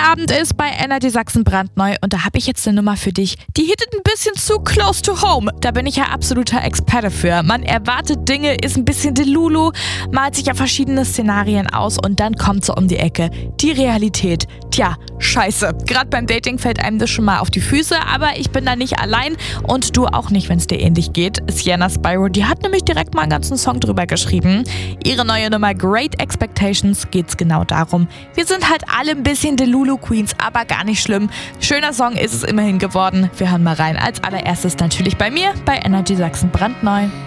Abend ist bei Energy Sachsen brandneu und da habe ich jetzt eine Nummer für dich. Die hittet ein bisschen zu close to home. Da bin ich ja absoluter Experte für. Man erwartet Dinge, ist ein bisschen Delulu, malt sich ja verschiedene Szenarien aus und dann kommt so um die Ecke. Die Realität. Tja, scheiße. Gerade beim Dating fällt einem das schon mal auf die Füße, aber ich bin da nicht allein und du auch nicht, wenn es dir ähnlich geht. Sienna Spyro, die hat nämlich direkt mal einen ganzen Song drüber geschrieben. Ihre neue Nummer Great Expectations geht's genau darum. Wir sind halt alle ein bisschen Delulu Queens, aber gar nicht schlimm. Schöner Song ist es immerhin geworden. Wir hören mal rein. Als allererstes natürlich bei mir, bei Energy Sachsen brandneu.